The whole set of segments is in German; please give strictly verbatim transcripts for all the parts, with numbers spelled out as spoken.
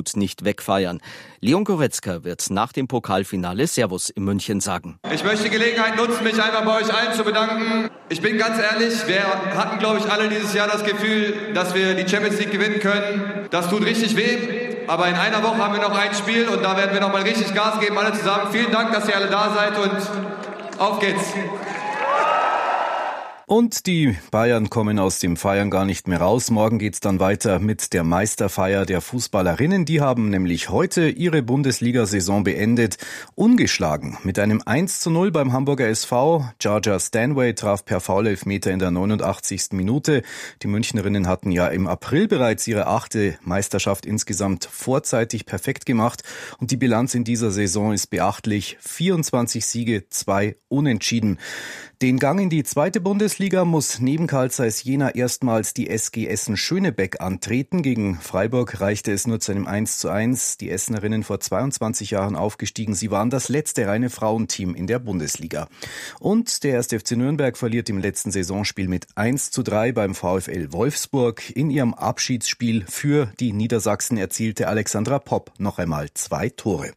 Herzblut nicht wegfeiern. Leon Goretzka wird nach dem Pokalfinale Servus in München sagen. Ich möchte die Gelegenheit nutzen, mich einfach bei euch allen zu bedanken. Ich bin ganz ehrlich, wir hatten, glaube ich, alle dieses Jahr das Gefühl, dass wir die Champions League gewinnen können. Das tut richtig weh, aber in einer Woche haben wir noch ein Spiel und da werden wir noch mal richtig Gas geben, alle zusammen. Vielen Dank, dass ihr alle da seid und auf geht's. Und die Bayern kommen aus dem Feiern gar nicht mehr raus. Morgen geht's dann weiter mit der Meisterfeier der Fußballerinnen. Die haben nämlich heute ihre Bundesliga-Saison beendet. Ungeschlagen mit einem eins zu null beim Hamburger S V. Jarja Stanway traf per Foul-Elfmeter in der neunundachtzigsten Minute. Die Münchnerinnen hatten ja im April bereits ihre achte Meisterschaft insgesamt vorzeitig perfekt gemacht. Und die Bilanz in dieser Saison ist beachtlich. vierundzwanzig Siege, zwei Unentschieden. Den Gang in die zweite Bundesliga muss neben Carl Zeiss Jena erstmals die S G Essen-Schönebeck antreten. Gegen Freiburg reichte es nur zu einem eins zu eins. Die Essenerinnen vor zweiundzwanzig Jahren aufgestiegen. Sie waren das letzte reine Frauenteam in der Bundesliga. Und der erste F C Nürnberg verliert im letzten Saisonspiel mit eins zu drei beim VfL Wolfsburg. In ihrem Abschiedsspiel für die Niedersachsen erzielte Alexandra Popp noch einmal zwei Tore.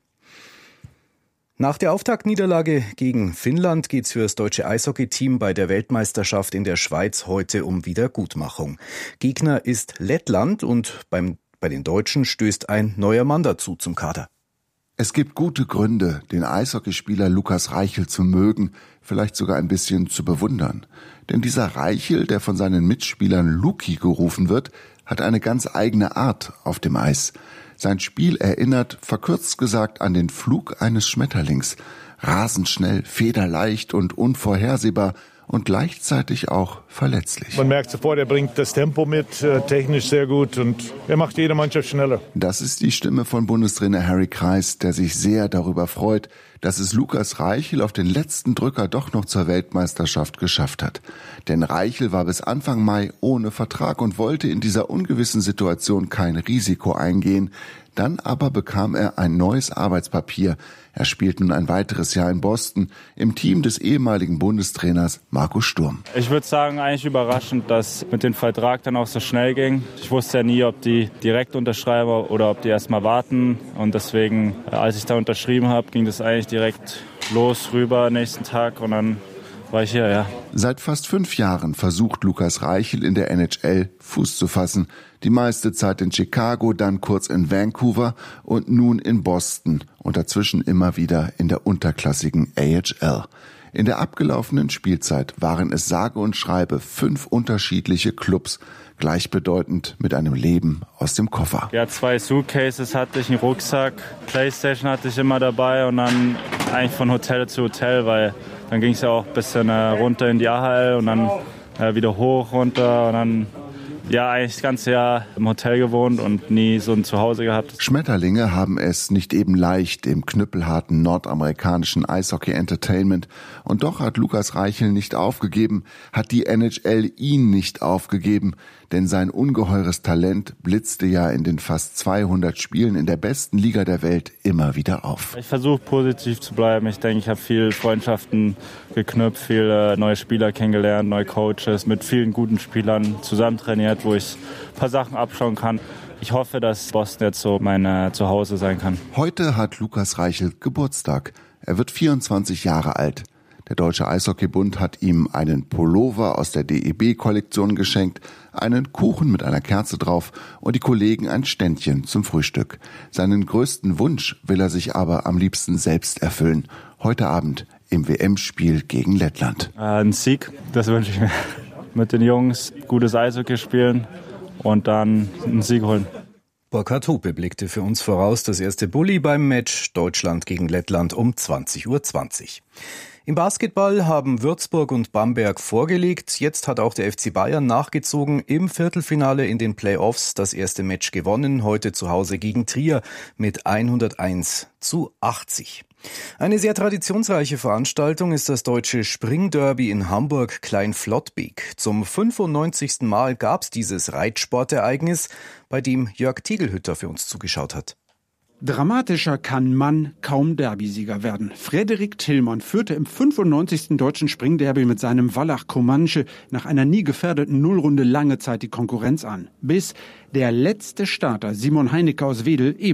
Nach der Auftaktniederlage gegen Finnland geht's für das deutsche Eishockey-Team bei der Weltmeisterschaft in der Schweiz heute um Wiedergutmachung. Gegner ist Lettland und beim, bei den Deutschen stößt ein neuer Mann dazu zum Kader. Es gibt gute Gründe, den Eishockeyspieler Lukas Reichel zu mögen, vielleicht sogar ein bisschen zu bewundern. Denn dieser Reichel, der von seinen Mitspielern Luki gerufen wird, hat eine ganz eigene Art auf dem Eis. Sein Spiel erinnert, verkürzt gesagt, an den Flug eines Schmetterlings. Rasend schnell, federleicht und unvorhersehbar und gleichzeitig auch verletzlich. Man merkt sofort, er bringt das Tempo mit, äh, technisch sehr gut und er macht jede Mannschaft schneller. Das ist die Stimme von Bundestrainer Harry Kreis, der sich sehr darüber freut, dass es Lukas Reichel auf den letzten Drücker doch noch zur Weltmeisterschaft geschafft hat. Denn Reichel war bis Anfang Mai ohne Vertrag und wollte in dieser ungewissen Situation kein Risiko eingehen. Dann aber bekam er ein neues Arbeitspapier. Er spielt nun ein weiteres Jahr in Boston im Team des ehemaligen Bundestrainers Marco Sturm. Ich würde sagen, eigentlich überraschend, dass mit dem Vertrag dann auch so schnell ging. Ich wusste ja nie, ob die direkt unterschreiben oder ob die erst mal warten. Und deswegen, als ich da unterschrieben habe, ging das eigentlich direkt los rüber nächsten Tag und dann war ich hier, ja. Seit fast fünf Jahren versucht Lukas Reichel in der N H L Fuß zu fassen. Die meiste Zeit in Chicago, dann kurz in Vancouver und nun in Boston und dazwischen immer wieder in der unterklassigen A H L. In der abgelaufenen Spielzeit waren es sage und schreibe fünf unterschiedliche Clubs, gleichbedeutend mit einem Leben aus dem Koffer. Ja, zwei Suitcases hatte ich, einen Rucksack, Playstation hatte ich immer dabei und dann eigentlich von Hotel zu Hotel, weil dann ging es ja auch ein bisschen äh, runter in die A H L und dann äh, wieder hoch, runter und dann ja eigentlich das ganze Jahr im Hotel gewohnt und nie so ein Zuhause gehabt. Schmetterlinge haben es nicht eben leicht im knüppelharten nordamerikanischen Eishockey-Entertainment. Und doch hat Lukas Reichel nicht aufgegeben, hat die N H L ihn nicht aufgegeben. Denn sein ungeheures Talent blitzte ja in den fast zweihundert Spielen in der besten Liga der Welt immer wieder auf. Ich versuche positiv zu bleiben. Ich denke, ich habe viel Freundschaften geknüpft, viele neue Spieler kennengelernt, neue Coaches, mit vielen guten Spielern zusammen trainiert, wo ich ein paar Sachen abschauen kann. Ich hoffe, dass Boston jetzt so mein äh, Zuhause sein kann. Heute hat Lukas Reichel Geburtstag. Er wird vierundzwanzig Jahre alt. Der Deutsche Eishockeybund hat ihm einen Pullover aus der D E B-Kollektion geschenkt, einen Kuchen mit einer Kerze drauf und die Kollegen ein Ständchen zum Frühstück. Seinen größten Wunsch will er sich aber am liebsten selbst erfüllen. Heute Abend im W M-Spiel gegen Lettland. Äh, ein Sieg, das wünsche ich mir. Mit den Jungs gutes Eishockey spielen und dann einen Sieg holen. Burkhard Hupe blickte für uns voraus das erste Bulli beim Match Deutschland gegen Lettland um zwanzig Uhr zwanzig. Im Basketball haben Würzburg und Bamberg vorgelegt. Jetzt hat auch der F C Bayern nachgezogen. Im Viertelfinale in den Playoffs das erste Match gewonnen. Heute zu Hause gegen Trier mit hunderteins zu achtzig. Eine sehr traditionsreiche Veranstaltung ist das deutsche Springderby in Hamburg-Kleinflottbek. Zum fünfundneunzigsten Mal gab's dieses Reitsportereignis, bei dem Jörg Tegelhütter für uns zugeschaut hat. Dramatischer kann Mann kaum Derbysieger werden. Frederik Tillmann führte im fünfundneunzigsten deutschen Springderby mit seinem Wallach Comanche nach einer nie gefährdeten Nullrunde lange Zeit die Konkurrenz an. Bis der letzte Starter Simon Heinecke aus Wedel eben